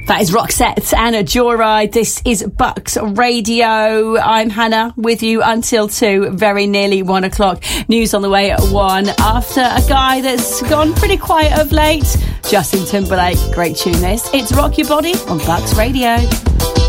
That is Roxette and a Joyride. This is Bucks Radio. I'm Hannah with you until 2, very nearly 1 o'clock. News on the way at 1. After a guy that's gone pretty quiet of late, Justin Timberlake. Great tune this. It's Rock Your Body on Bucks Radio.